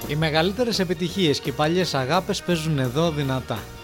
Οι μεγαλύτερες επιτυχίες και οι παλιές αγάπες παίζουν εδώ δυνατά.